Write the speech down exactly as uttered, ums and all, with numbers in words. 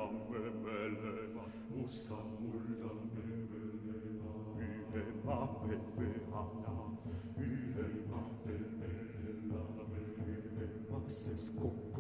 meleva, ussa mulda me meleva, ühe ma pepe ana, ühe ma pepe la, ühe ma ses kokku.